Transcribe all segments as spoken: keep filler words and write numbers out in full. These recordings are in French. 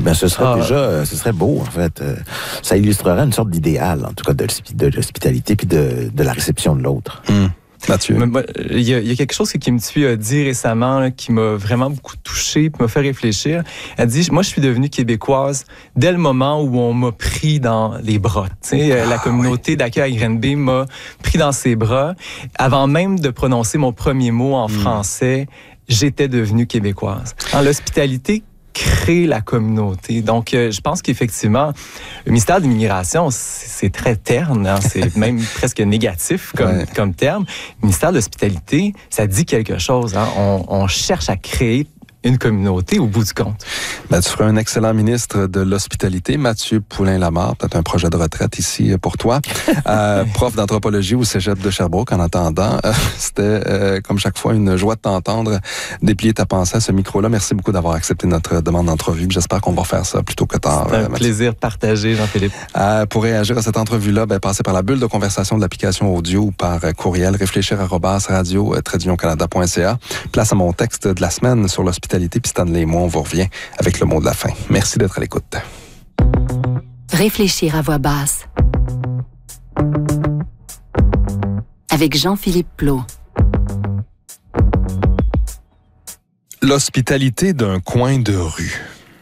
Ben, ce serait Ah. déjà, ce serait beau, en fait. Euh, Ça illustrerait une sorte d'idéal, en tout cas, de, l'hospi- de l'hospitalité puis de, de la réception de l'autre. Hum. Mathieu. Mais moi, Il y, a, il y a quelque chose que Kim Thuy a dit récemment là, qui m'a vraiment beaucoup touché, puis m'a fait réfléchir. Elle dit, moi, je suis devenue québécoise dès le moment où on m'a pris dans les bras. Tu sais, euh, la communauté d'accueil à Granby m'a pris dans ses bras. Avant même de prononcer mon premier mot en Mm. français, j'étais devenue québécoise. En l'hospitalité, crée la communauté. Donc, euh, je pense qu'effectivement, le ministère de l'immigration, c'est, c'est très terne, hein, c'est même presque négatif comme, Ouais. comme terme. Le ministère de l'hospitalité, ça dit quelque chose. Hein. On, on cherche à créer une communauté au bout du compte. Ben, tu ferais un excellent ministre de l'hospitalité, Mathieu Poulain-Lamar. Peut-être un projet de retraite ici pour toi. Euh, prof d'anthropologie au Cégep de Sherbrooke. En attendant, euh, c'était euh, comme chaque fois une joie de t'entendre déplier ta pensée à ce micro-là. Merci beaucoup d'avoir accepté notre demande d'entrevue. J'espère qu'on va faire ça plus tôt que tard. C'est un euh, Mathieu. plaisir partagé, Jean-Philippe. Euh, pour réagir à cette entrevue-là, ben, passez par la bulle de conversation de l'application audio ou par euh, courriel réfléchir arobase radio tiret canada point c a. Place à mon texte de la semaine sur l'hospitalité. Puis Stanley et moi, on vous revient avec le mot de la fin. Merci d'être à l'écoute. Réfléchir à voix basse. Avec Jean-Philippe Plot. L'hospitalité d'un coin de rue.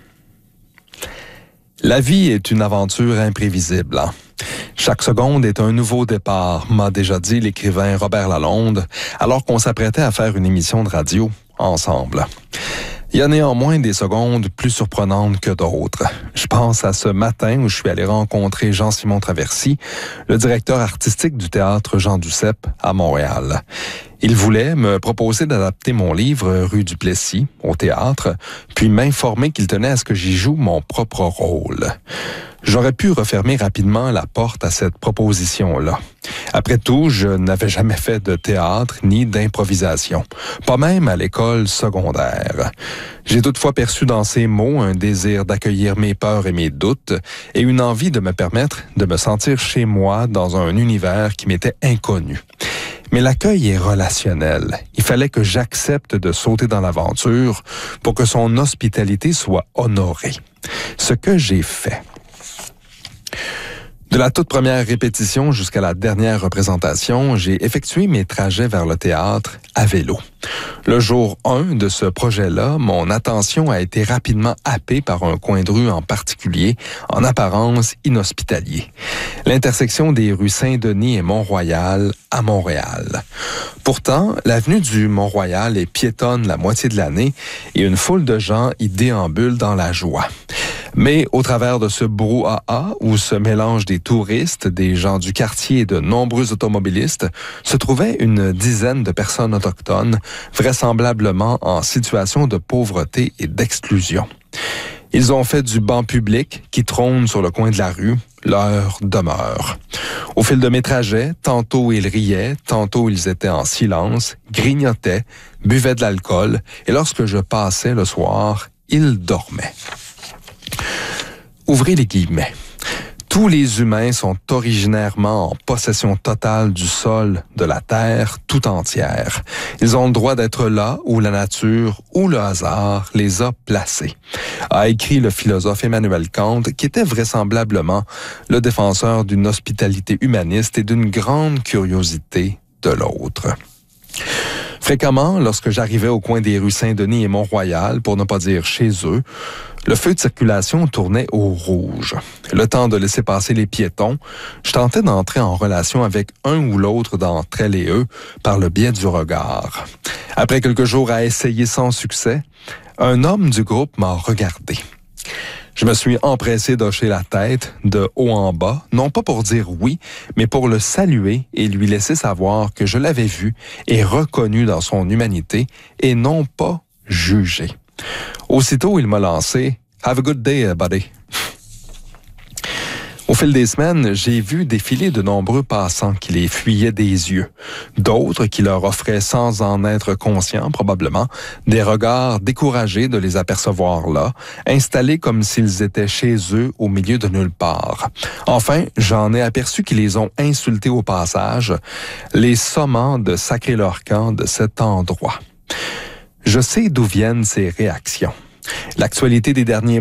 La vie est une aventure imprévisible. Hein? Chaque seconde est un nouveau départ, m'a déjà dit l'écrivain Robert Lalonde, alors qu'on s'apprêtait à faire une émission de radio ensemble. Il y a néanmoins des secondes plus surprenantes que d'autres. Je pense à ce matin où je suis allé rencontrer Jean-Simon Traversy, le directeur artistique du théâtre Jean Duceppe à Montréal. Il voulait me proposer d'adapter mon livre Rue du Plessis au théâtre, puis m'informer qu'il tenait à ce que j'y joue mon propre rôle. J'aurais pu refermer rapidement la porte à cette proposition-là. Après tout, je n'avais jamais fait de théâtre ni d'improvisation, pas même à l'école secondaire. J'ai toutefois perçu dans ces mots un désir d'accueillir mes peurs et mes doutes et une envie de me permettre de me sentir chez moi dans un univers qui m'était inconnu. Mais l'accueil est relationnel. Il fallait que j'accepte de sauter dans l'aventure pour que son hospitalité soit honorée. Ce que j'ai fait. De la toute première répétition jusqu'à la dernière représentation, j'ai effectué mes trajets vers le théâtre à vélo. Le jour un de ce projet-là, mon attention a été rapidement happée par un coin de rue en particulier, en apparence inhospitalier. L'intersection des rues Saint-Denis et Mont-Royal à Montréal. Pourtant, l'avenue du Mont-Royal est piétonne la moitié de l'année et une foule de gens y déambulent dans la joie. Mais au travers de ce brouhaha où se mélangent des touristes, des gens du quartier et de nombreux automobilistes, se trouvait une dizaine de personnes autochtones, vraisemblablement en situation de pauvreté et d'exclusion. Ils ont fait du banc public qui trône sur le coin de la rue leur demeure. Au fil de mes trajets, tantôt ils riaient, tantôt ils étaient en silence, grignotaient, buvaient de l'alcool, et lorsque je passais le soir, ils dormaient. Ouvrez les guillemets. Tous les humains sont originairement en possession totale du sol, de la terre tout entière. Ils ont le droit d'être là où la nature ou le hasard les a placés, a écrit le philosophe Emmanuel Kant, qui était vraisemblablement le défenseur d'une hospitalité humaniste et d'une grande curiosité de l'autre. Fréquemment, lorsque j'arrivais au coin des rues Saint-Denis et Mont-Royal, pour ne pas dire chez eux, le feu de circulation tournait au rouge. Le temps de laisser passer les piétons, je tentais d'entrer en relation avec un ou l'autre d'entre elles et eux par le biais du regard. Après quelques jours à essayer sans succès, un homme du groupe m'a regardé. Je me suis empressé d'hocher la tête de haut en bas, non pas pour dire oui, mais pour le saluer et lui laisser savoir que je l'avais vu et reconnu dans son humanité et non pas jugé. Aussitôt, il m'a lancé « Have a good day, buddy ». Au fil des semaines, j'ai vu défiler de nombreux passants qui les fuyaient des yeux, d'autres qui leur offraient sans en être conscients probablement des regards découragés de les apercevoir là, installés comme s'ils étaient chez eux au milieu de nulle part. Enfin, j'en ai aperçu qui les ont insultés au passage, les sommant de sacrer leur camp de cet endroit. Je sais d'où viennent ces réactions. L'actualité des derniers